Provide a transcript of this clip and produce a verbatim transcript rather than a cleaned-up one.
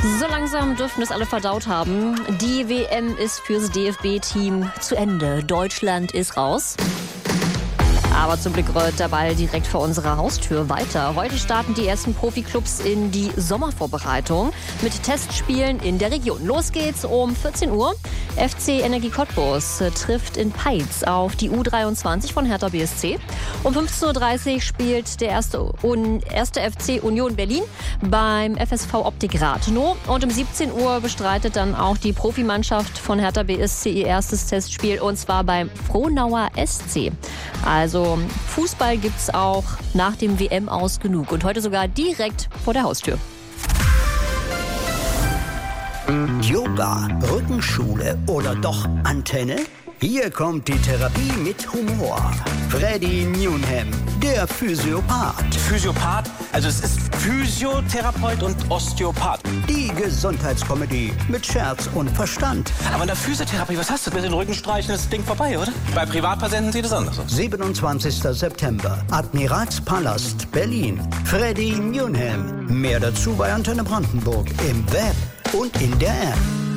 So langsam dürften es alle verdaut haben. Die W M ist fürs D F B-Team zu Ende. Deutschland ist raus. Aber zum Glück rollt der Ball direkt vor unserer Haustür weiter. Heute starten die ersten Profiklubs in die Sommervorbereitung mit Testspielen in der Region. Los geht's um vierzehn Uhr. F C Energie Cottbus trifft in Peitz auf die U dreiundzwanzig von Hertha B S C. Um fünfzehn Uhr dreißig spielt der erste, Un, erste F C Union Berlin beim F S V Optik Rathenow. Und um siebzehn Uhr bestreitet dann auch die Profimannschaft von Hertha B S C ihr erstes Testspiel, und zwar beim Frohnauer S C. Also Fußball gibt's auch nach dem W M-Aus genug und heute sogar direkt vor der Haustür. Yoga, Rückenschule oder doch Antenne? Hier kommt die Therapie mit Humor. Freddy Newnham, der Physiopath. Physiopath? Also es ist Physiotherapeut und Osteopath. Die Gesundheitskomödie mit Scherz und Verstand. Aber in der Physiotherapie, was hast du? Mit den Rückenstreichen ist das Ding vorbei, oder? Bei Privatpatienten sieht es anders aus. siebenundzwanzigster September, Admiralspalast, Berlin. Freddy Newnham. Mehr dazu bei Antenne Brandenburg im Web und in der App.